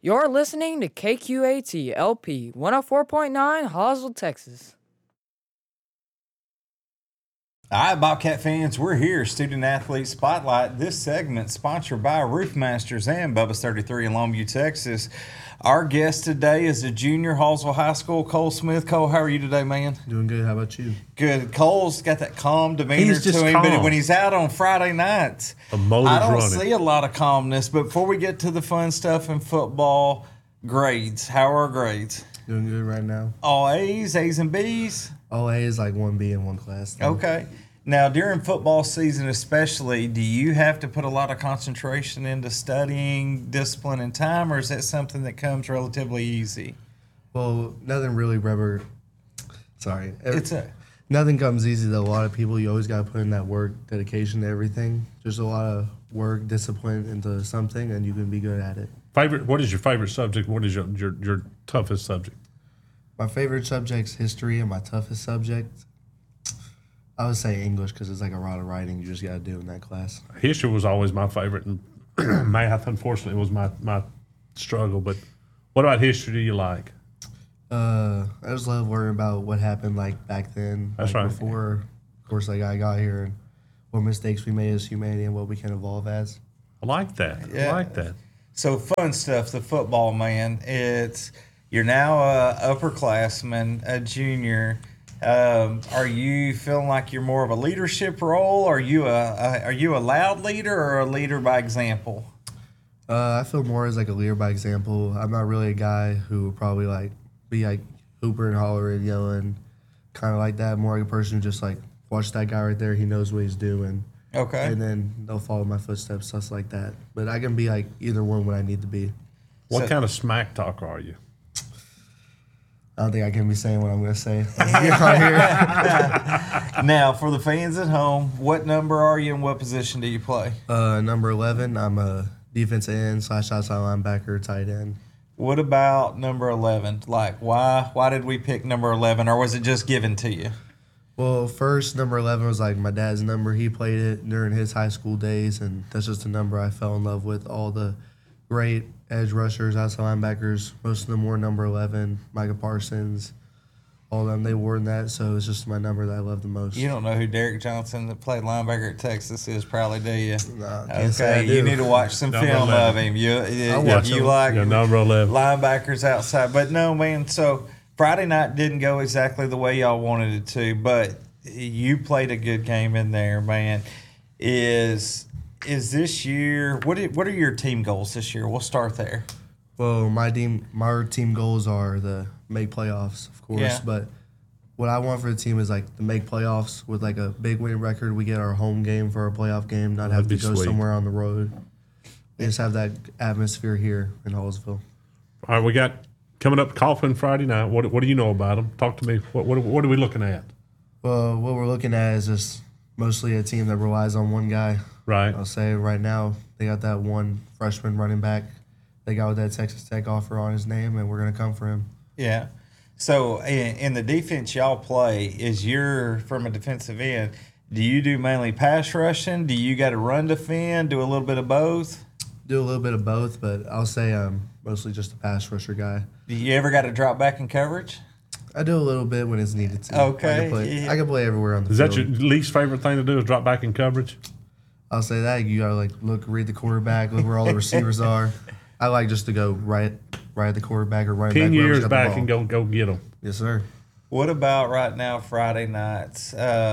You're listening to KQAT LP 104.9 Hoswell, Texas. All right, Bobcat fans, we're here, Student Athlete Spotlight. This segment sponsored by Roofmasters and Bubba's 33 in Longview, Texas. Our guest today is a junior, Hallsville High School, Cole Smith. Cole, how are you today, man? Doing good. How about you? Good. Cole's got that calm demeanor He's just to him, calm. but when he's out on Friday nights, The motor's I don't running. see a lot of calmness. But before we get to the fun stuff in football, grades. How are our grades? Doing good right now. All A's, A's and B's? All A is like 1B in one class. Okay. Now, during football season especially, do you have to put a lot of concentration into studying, discipline, and time, or is that something that comes relatively easy? Well, nothing really rubber. Sorry. Nothing comes easy to a lot of people. You always got to put in that work, dedication to everything. There's a lot of work, discipline into something, and you can be good at it. What is your favorite subject? What is your toughest subject? My favorite subject's history, and my toughest subject, I would say English because it's like a lot of writing you just got to do in that class. History was always my favorite, and math, unfortunately, was my struggle. But what about history do you like? I just love worrying about what happened like back then. That's like right. Before, of course, like I got here and what mistakes we made as humanity and what we can evolve as. I like that. Yeah. I like that. So fun stuff, the football, man. You're now a upperclassman, a junior. Are you feeling like you're more of a leadership role? Are you a loud leader or a leader by example? I feel more as like a leader by example. I'm not really a guy who would probably like be like hooper and hollering, yelling, kind of like that. More like a person who just like watch that guy right there. He knows what he's doing. Okay. And then they'll follow my footsteps, stuff like that. But I can be like either one when I need to be. What kind of smack talk are you? I don't think I can be saying what I'm going to say. Right here. Now, for the fans at home, what number are you and what position do you play? Number 11, I'm a defensive end / outside linebacker, tight end. What about number 11? Like, why did we pick number 11, or was it just given to you? Well, first, number 11 was like my dad's number. He played it during his high school days, and that's just a number I fell in love with. All the great edge rushers, outside linebackers, most of them wore number 11. Micah Parsons, all of them, they wore that, so it's just my number that I love the most. You don't know who Derek Johnson, that played linebacker at Texas, is, probably, do you? Nah, can't say I Okay, do. you need to watch some Number film 11. of him. I'll watch You him. like Yeah, number 11. linebackers outside. But no, man, so Friday night didn't go exactly the way y'all wanted it to, but you played a good game in there, man. Is this year, what are your team goals this year? We'll start there. Well, my team goals are to make playoffs, of course. Yeah. But what I want for the team is like to make playoffs with like a big winning record. We get our home game for our playoff game, not have That'd to be go sweet. somewhere on the road. We just have that atmosphere here in Hallsville. All right, we got coming up Coughlin Friday night. What do you know about them? Talk to me. What are we looking at? Well, what we're looking at is just mostly a team that relies on one guy. Right. I'll say right now they got that one freshman running back. They got with that Texas Tech offer on his name, and we're going to come for him. Yeah. So in the defense y'all play, you're from a defensive end, do you do mainly pass rushing? Do you got to run defend, do a little bit of both? Do a little bit of both, but I'll say I'm mostly just a pass rusher guy. Do you ever got to drop back in coverage? I do a little bit when it's needed to. Okay, I can play everywhere on the Is field. that your least favorite thing to do? Is drop back in coverage? I'll say that. You got to like read the quarterback, look where all the receivers are. I like just to go right at the quarterback or running 10 back. wherever's years got the back ball. and go get them. Yes, sir. What about right now, Friday nights?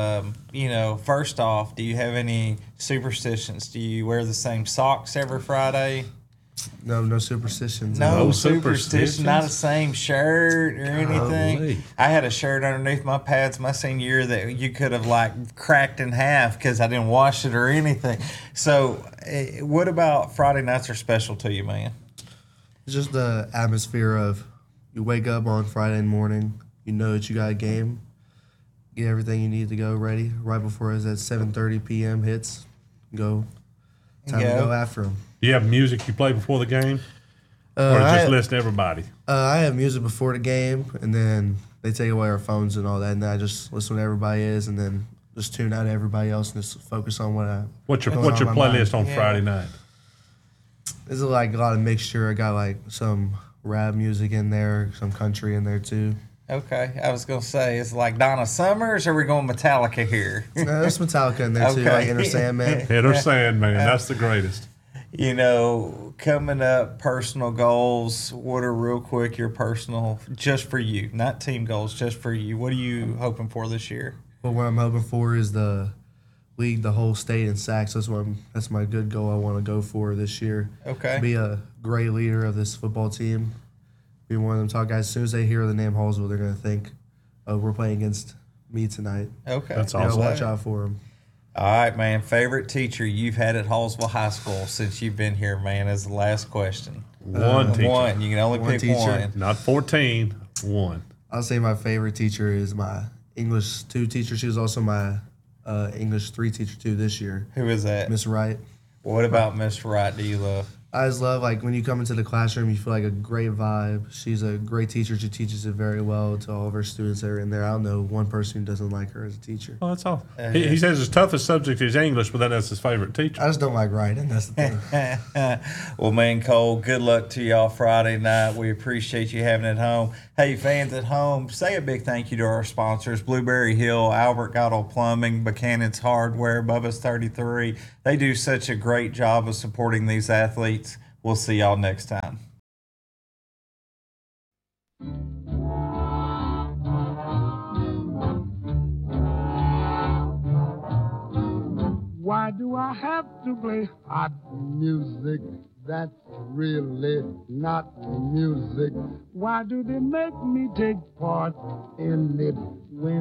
First off, do you have any superstitions? Do you wear the same socks every Friday? No superstitions. No, No superstition, not the superstitions? same shirt or anything. Golly. I had a shirt underneath my pads my senior year that you could have like cracked in half because I didn't wash it or anything. So, what about Friday nights are special to you, man? It's just the atmosphere of you wake up on Friday morning, you know that you got a game, get everything you need to go ready right before it's at 7:30 p.m. hits. Time to go after them. Do you have music you play before the game? Or just listen to everybody? I have music before the game, and then they take away our phones and all that, and then I just listen to what everybody is, and then just tune out everybody else and just focus on What's your going on in my playlist mind. on Friday night? It's like a lot of mixture. I got like some rap music in there, some country in there too. Okay, I was gonna say it's like Donna Summers, or we going Metallica here? There's Metallica in there too, Okay. like Enter Sandman. Hit or Sandman. That's the greatest. You know, coming up, personal goals. What are real quick your personal, just for you, not team goals, just for you? What are you hoping for this year? But what I'm hoping for is the lead the whole state in sacks. That's my good goal I want to go for this year. Okay. Be a great leader of this football team. Be one of them top guys. As soon as they hear the name Hallsville, they're gonna think, "Oh, we're playing against me tonight." Okay. That's You know, awesome. watch out for them. All right, man. Favorite teacher you've had at Hallsville High School since you've been here, man, is the last question. One teacher. One. You can only One pick teacher. one. Not 14. One. I'll say my favorite teacher is my English 2 teacher. She was also my English 3 teacher too this year, Who is that? Miss Wright. What about Miss Wright do you love? I just love, like, when you come into the classroom, you feel like a great vibe. She's a great teacher. She teaches it very well to all of her students that are in there. I don't know one person who doesn't like her as a teacher. Well, that's all. He says his toughest subject is English, but then that's his favorite teacher. I just don't like writing. That's the thing. Well, man, Cole, good luck to y'all Friday night. We appreciate you having it home. Hey, fans at home, say a big thank you to our sponsors, Blueberry Hill, Albert Gatto Plumbing, Buchanan's Hardware, Bubba's 33. They do such a great job of supporting these athletes. We'll see y'all next time. Why do I have to play hot music? That's really not music. Why do they make me take part in it when